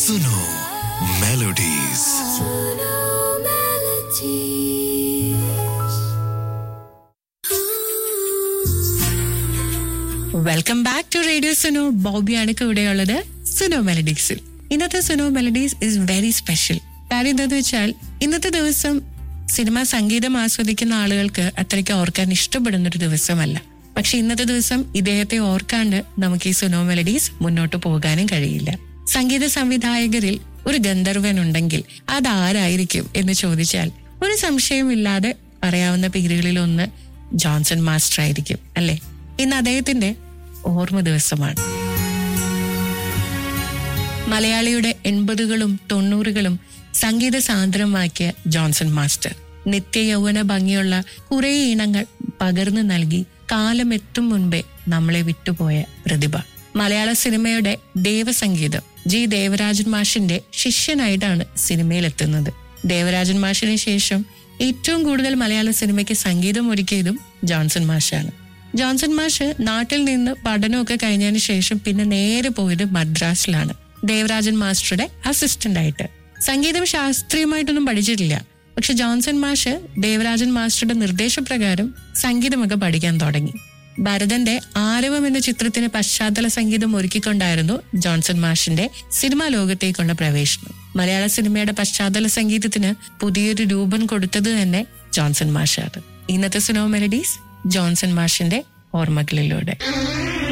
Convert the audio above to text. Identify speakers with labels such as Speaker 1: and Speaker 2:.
Speaker 1: Suno melodies.
Speaker 2: Welcome back to radio Suno. ബോബിയാണ് ഇവിടെയുള്ളത് സുനോ മെലഡീസിൽ. ഇന്നത്തെ Suno melodies is very special. കാര്യം എന്താന്ന് വെച്ചാൽ ഇന്നത്തെ ദിവസം സിനിമ സംഗീതം ആസ്വദിക്കുന്ന ആളുകൾക്ക് അത്രയ്ക്ക് ഓർക്കാൻ ഇഷ്ടപ്പെടുന്നൊരു ദിവസമല്ല. പക്ഷെ ഇന്നത്തെ ദിവസം ഇദ്ദേഹത്തെ ഓർക്കാണ്ട് നമുക്ക് ഈ സുനോ മെലഡീസ് മുന്നോട്ട് പോകാനും കഴിയില്ല. സംഗീത സംവിധായകരിൽ ഒരു ഗന്ധർവൻ ഉണ്ടെങ്കിൽ അതാരായിരിക്കും എന്ന് ചോദിച്ചാൽ ഒരു സംശയമില്ലാതെ പറയാവുന്ന പേരുകളിൽ ഒന്ന് ജോൺസൺ മാസ്റ്റർ ആയിരിക്കും, അല്ലെ? ഇന്ന് അദ്ദേഹത്തിന്റെ ഓർമ്മ ദിവസമാണ്. മലയാളിയുടെ 80കളും 90കളും സംഗീത സാന്ദ്രമാക്കിയ ജോൺസൺ മാസ്റ്റർ നിത്യ യൗവന ഭംഗിയുള്ള കുറെ ഇനങ്ങൾ പകർന്നു നൽകി കാലമെത്തും മുൻപേ നമ്മളെ വിട്ടുപോയ പ്രതിഭ. മലയാള സിനിമയുടെ ദേവസംഗീതം ജി ദേവരാജൻ മാഷിന്റെ ശിഷ്യനായിട്ടാണ് സിനിമയിലെത്തുന്നത്. ദേവരാജൻ മാഷിന് ശേഷം ഏറ്റവും കൂടുതൽ മലയാള സിനിമയ്ക്ക് സംഗീതം ഒരുക്കിയതും ജോൺസൺ മാഷാണ്. ജോൺസൺ മാഷ് നാട്ടിൽ നിന്ന് പഠനമൊക്കെ കഴിഞ്ഞതിന് ശേഷം പിന്നെ നേരെ പോയത് മദ്രാസിലാണ് ദേവരാജൻ മാസ്റ്ററുടെ അസിസ്റ്റന്റ് ആയിട്ട്. സംഗീതം ശാസ്ത്രീയമായിട്ടൊന്നും പഠിച്ചിട്ടില്ല. പക്ഷെ ജോൺസൺ മാഷ് ദേവരാജൻ മാസ്റ്ററുടെ നിർദ്ദേശപ്രകാരം സംഗീതമൊക്കെ പഠിക്കാൻ തുടങ്ങി. ഭരതന്റെ ആരവം എന്ന ചിത്രത്തിന് പശ്ചാത്തല സംഗീതം ഒരുക്കിക്കൊണ്ടായിരുന്നു ജോൺസൺ മാഷിന്റെ സിനിമാ ലോകത്തേക്കുള്ള പ്രവേശനം. മലയാള സിനിമയുടെ പശ്ചാത്തല സംഗീതത്തിന് പുതിയൊരു രൂപം കൊടുത്തത് തന്നെ ജോൺസൺ മാഷാണ്. ഇന്നത്തെ സുനോ മെലഡീസ് ജോൺസൺ മാഷിന്റെ ഓർമ്മകളിലൂടെ.